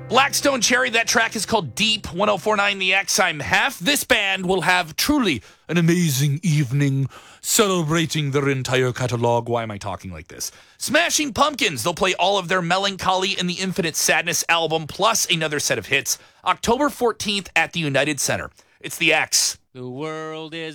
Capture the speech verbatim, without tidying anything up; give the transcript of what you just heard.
Blackstone Cherry, that track is called Deep. one oh four point nine The X, I'm Hef. This band will have truly an amazing evening celebrating their entire catalog. Why am I talking like this? Smashing Pumpkins, they'll play all of their Melancholy and the Infinite Sadness album, plus another set of hits, October fourteenth at the United Center. It's The X. The world is